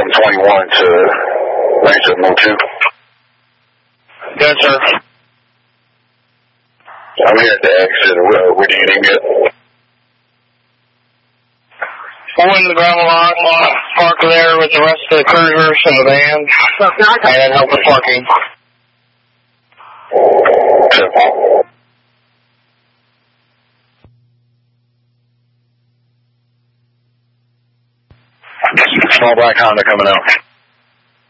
721 to range 702. Yes, sir. I'm here at the exit. Where do you need me at? Pull in the gravel lot, park there with the rest of the cruisers and the van, and help with parking. Small black Honda coming out.